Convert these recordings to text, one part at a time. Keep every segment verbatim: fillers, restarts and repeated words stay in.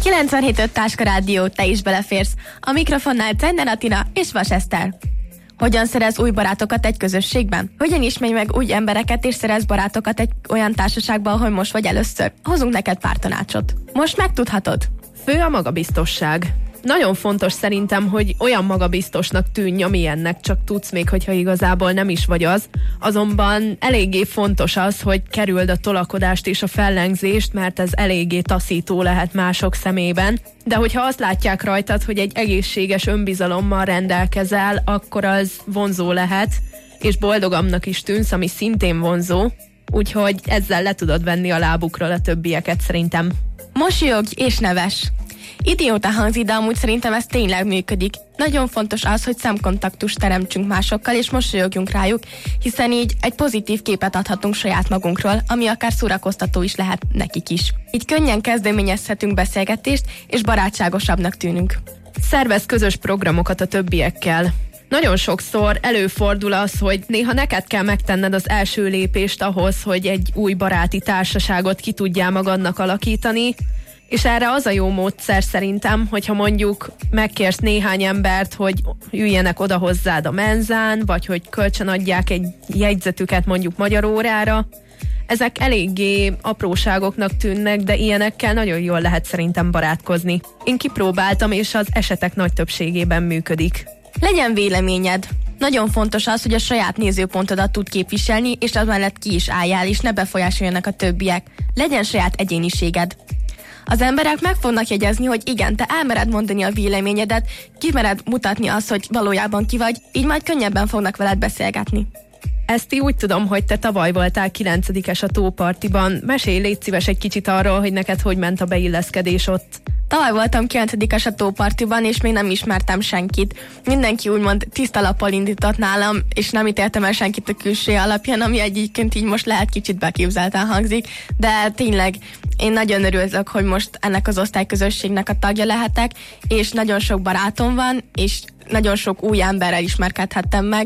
kilencvenhét öt Táska Rádió, te is beleférsz. A mikrofonnál Czender Atina és Vas Eszter. Hogyan szerez új barátokat egy közösségben? Hogyan ismerj meg új embereket és szerez barátokat egy olyan társaságban, ahol most vagy először? Hozunk neked pár tanácsot. Most megtudhatod. Fő a magabiztosság. Nagyon fontos szerintem, hogy olyan magabiztosnak tűnj, amilyennek csak tudsz, még hogyha igazából nem is vagy az. Azonban eléggé fontos az, hogy kerüld a tolakodást és a fellengzést, mert ez eléggé taszító lehet mások szemében. De hogyha azt látják rajtad, hogy egy egészséges önbizalommal rendelkezel, akkor az vonzó lehet, és boldogabbnak is tűnsz, ami szintén vonzó. Úgyhogy ezzel le tudod venni a lábukról a többieket szerintem. Mosolyogj és neves! Idióta hangzik, de amúgy szerintem ez tényleg működik. Nagyon fontos az, hogy szemkontaktust teremtsünk másokkal, és mosolyogjunk rájuk, hiszen így egy pozitív képet adhatunk saját magunkról, ami akár szórakoztató is lehet nekik is. Így könnyen kezdeményezhetünk beszélgetést, és barátságosabbnak tűnünk. Szervezz közös programokat a többiekkel. Nagyon sokszor előfordul az, hogy néha neked kell megtenned az első lépést ahhoz, hogy egy új baráti társaságot ki tudjál magadnak alakítani, és erre az a jó módszer szerintem, hogyha mondjuk megkérsz néhány embert, hogy üljenek oda hozzád a menzán, vagy hogy kölcsönadják egy jegyzetüket mondjuk magyar órára. Ezek eléggé apróságoknak tűnnek, de ilyenekkel nagyon jól lehet szerintem barátkozni. Én kipróbáltam, és az esetek nagy többségében működik. Legyen véleményed. Nagyon fontos az, hogy a saját nézőpontodat tud képviselni, és az mellett ki is álljál, és ne befolyásoljanak a többiek. Legyen saját egyéniséged. Az emberek meg fognak jegyezni, hogy igen, te elmered mondani a véleményedet, kimered mutatni azt, hogy valójában ki vagy, így majd könnyebben fognak veled beszélgetni. Ezt úgy tudom, hogy te tavaly voltál kilencedikes a tópartiban. Mesélj, légy szíves egy kicsit arról, hogy neked hogy ment a beilleszkedés ott. Tavaly voltam kilencedikes a tópartiban, és még nem ismertem senkit. Mindenki úgymond tiszta lappal indított nálam, és nem ítéltem el senkit a külső alapján, ami egyébként így most lehet kicsit beképzelten hangzik, de tényleg én nagyon örülök, hogy most ennek az osztályközösségnek a tagja lehetek, és nagyon sok barátom van, és nagyon sok új emberrel ismerkedhettem meg.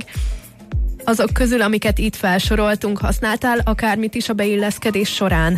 Azok közül, amiket itt felsoroltunk, használtál akármit is a beilleszkedés során?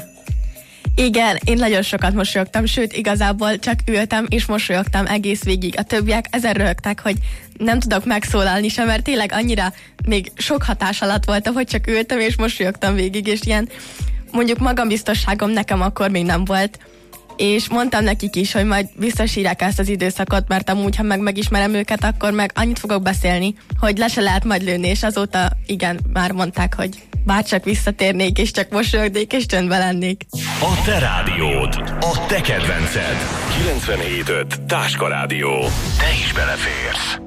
Igen, én nagyon sokat mosolyogtam, sőt, igazából csak ültem és mosolyogtam egész végig. A többiek ezen röhögtek, hogy nem tudok megszólalni sem, mert tényleg annyira még sok hatás alatt voltam, hogy csak ültem és mosolyogtam végig, és ilyen mondjuk magambiztosságom nekem akkor még nem volt. És mondtam nekik is, hogy majd visszasírják ezt az időszakot, mert amúgy, ha meg megismerem őket, akkor meg annyit fogok beszélni, hogy le se lehet majd lőni, és azóta igen, már mondták, hogy bárcsak visszatérnék, és csak mosolyognék, és csöndben lennék. A te rádiód, a te kedvenced. kilencvenhét öt Táska Rádió. Te is beleférsz.